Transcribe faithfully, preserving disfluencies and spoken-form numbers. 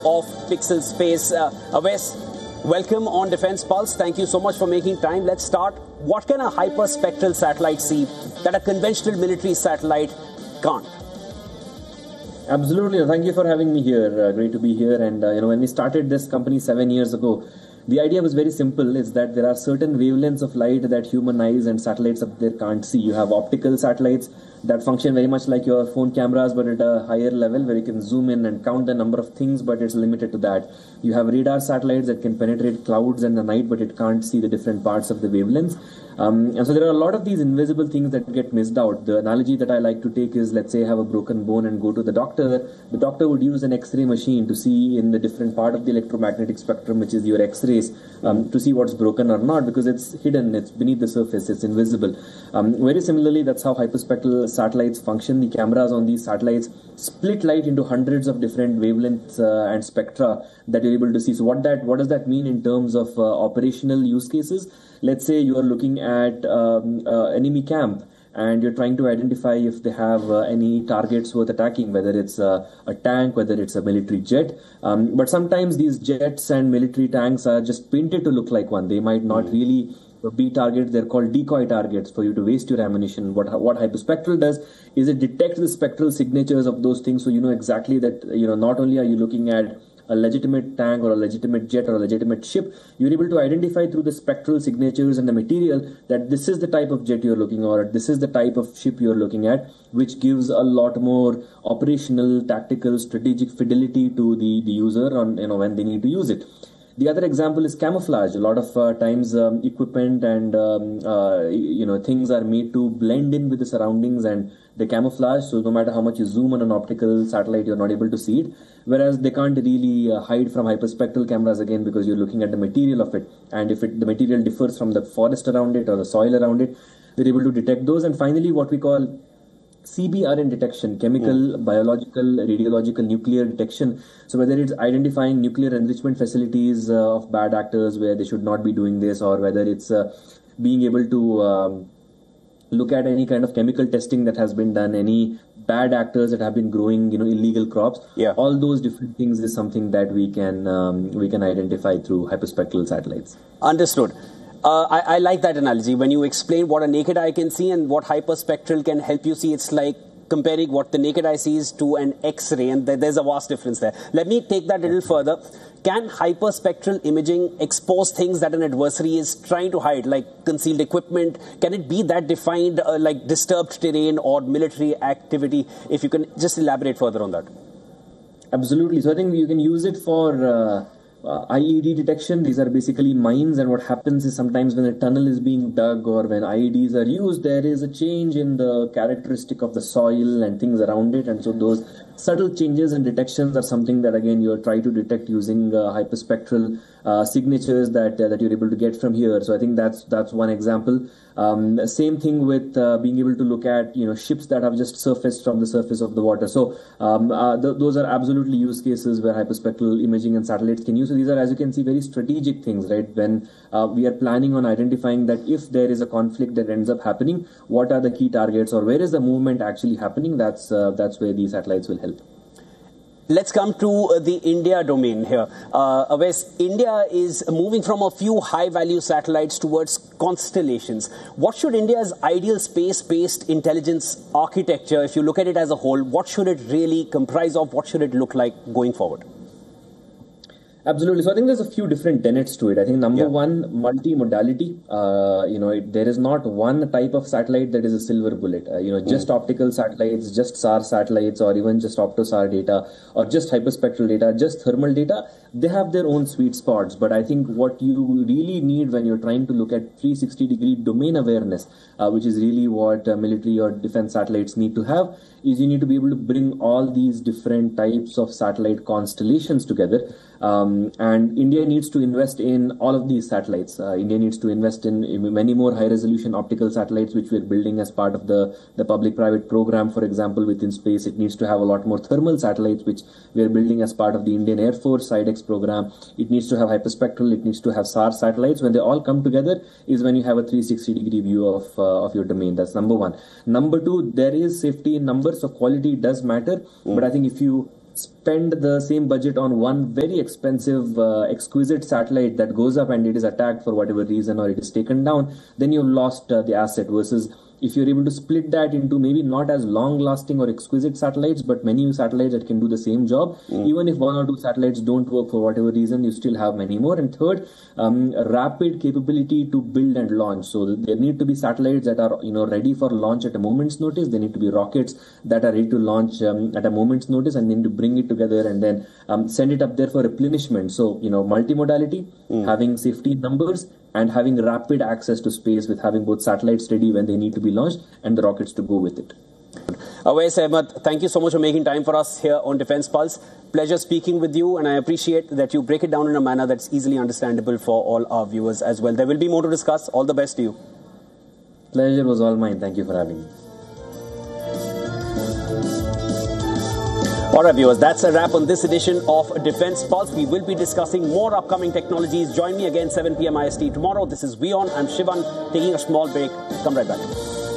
of Pixel Space. Uh, Awais, welcome on Defense Pulse. Thank you so much for making time. Let's start. What can a hyperspectral satellite see that a conventional military satellite can't? Absolutely. Thank you for having me here. Uh, great to be here. And, uh, you know, when we started this company seven years ago, the idea was very simple. It's that there are certain wavelengths of light that human eyes and satellites up there can't see. You have optical satellites that function very much like your phone cameras, but at a higher level where you can zoom in and count the number of things, but it's limited to that. You have radar satellites that can penetrate clouds in the night, but it can't see the different parts of the wavelengths. Um, and so there are a lot of these invisible things that get missed out. The analogy that I like to take is, let's say I have a broken bone and go to the doctor. The doctor would use an X-ray machine to see in the different part of the electromagnetic spectrum, which is your X-rays, um, to see what's broken or not, because it's hidden, it's beneath the surface, it's invisible. Um, very similarly, that's how hyperspectral satellites function. The cameras on these satellites split light into hundreds of different wavelengths uh, and spectra that you're able to see. So what that what does that mean in terms of uh, operational use cases? Let's say you are looking at um, uh, enemy camp and you're trying to identify if they have uh, any targets worth attacking, whether it's uh, a tank, whether it's a military jet. Um, but sometimes these jets and military tanks are just painted to look like one. They might not mm. really be targets. They're called decoy targets for you to waste your ammunition. What what hyperspectral does is it detects the spectral signatures of those things, so you know exactly that, you know, not only are you looking at a legitimate tank or a legitimate jet or a legitimate ship, you're able to identify through the spectral signatures and the material that this is the type of jet you're looking at, or this is the type of ship you're looking at, which gives a lot more operational, tactical, strategic fidelity to the, the user on, you know, when they need to use it. The other example is camouflage. A lot of uh, times um, equipment and um, uh, you know things are made to blend in with the surroundings and they camouflage. So no matter how much you zoom on an optical satellite, you're not able to see it. Whereas they can't really uh, hide from hyperspectral cameras again, because you're looking at the material of it. And if it, the material differs from the forest around it or the soil around it, we're able to detect those. And finally, what we call C B R N detection, chemical, mm. biological, radiological, nuclear detection. So whether it's identifying nuclear enrichment facilities uh, of bad actors where they should not be doing this, or whether it's uh, being able to um, look at any kind of chemical testing that has been done, any bad actors that have been growing, you know, illegal crops. Yeah. All those different things is something that we can um, we can identify through hyperspectral satellites. Understood. Uh, I, I like that analogy. When you explain what a naked eye can see and what hyperspectral can help you see, it's like comparing what the naked eye sees to an X-ray, and th- there's a vast difference there. Let me take that a little further. Can hyperspectral imaging expose things that an adversary is trying to hide, like concealed equipment? Can it be that defined, uh, like disturbed terrain or military activity? If you can just elaborate further on that. Absolutely. So I think you can use it for Uh Uh, I E D detection. These are basically mines, and what happens is sometimes when a tunnel is being dug or when I E Ds are used, there is a change in the characteristic of the soil and things around it, and so those subtle changes and detections are something that again you try to detect using uh, hyperspectral uh, signatures that uh, that you're able to get from here. So I think that's that's one example. Um, same thing with uh, being able to look at, you know, ships that have just surfaced from the surface of the water. So um, uh, th- those are absolutely use cases where hyperspectral imaging and satellites can use. So these are, as you can see, very strategic things, right? When uh, we are planning on identifying that if there is a conflict that ends up happening, what are the key targets or where is the movement actually happening? That's uh, that's where these satellites will help. Let's come to uh, the India domain here. Uh, Awais, India is moving from a few high-value satellites towards constellations. What should India's ideal space-based intelligence architecture, if you look at it as a whole, what should it really comprise of? What should it look like going forward? Absolutely. So I think there's a few different tenets to it. I think number yeah. one, multi-modality. Uh, you know, it, there is not one type of satellite that is a silver bullet. Uh, you know, just mm. optical satellites, just S A R satellites, or even just opto-S A R data, or just hyperspectral data, just thermal data. They have their own sweet spots. But I think what you really need when you're trying to look at three sixty degree domain awareness, uh, which is really what uh, military or defense satellites need to have, is you need to be able to bring all these different types of satellite constellations together. Um, and India needs to invest in all of these satellites. Uh, India needs to invest in, in many more high-resolution optical satellites, which we're building as part of the, the public-private program, for example, within space. It needs to have a lot more thermal satellites, which we're building as part of the Indian Air Force SIDEX program. It needs to have hyperspectral. It needs to have S A R satellites. When they all come together is when you have a three sixty degree view of, uh, of your domain. That's number one. Number two, there is safety in numbers, so quality does matter. Mm. But I think if you spend the same budget on one very expensive, uh, exquisite satellite that goes up and it is attacked for whatever reason or it is taken down, then you've lost uh, the asset. Versus if you're able to split that into maybe not as long-lasting or exquisite satellites, but many satellites that can do the same job, mm. even if one or two satellites don't work for whatever reason, you still have many more. And third, um, rapid capability to build and launch. So there need to be satellites that are, you know, ready for launch at a moment's notice. There need to be rockets that are ready to launch um, at a moment's notice, and then to bring it together and then um, send it up there for replenishment. So, you know, multimodality, mm. having safety numbers, and having rapid access to space with having both satellites ready when they need to be launched and the rockets to go with it. Awais Ahmed, thank you so much for making time for us here on Defence Pulse. Pleasure speaking with you, and I appreciate that you break it down in a manner that's easily understandable for all our viewers as well. There will be more to discuss. All the best to you. Pleasure was all mine. Thank you for having me. Alright viewers, that's a wrap on this edition of Defence Pulse. We will be discussing more upcoming technologies. Join me again seven p m I S T tomorrow. This is WION. I'm Shivan, taking a small break. Come right back.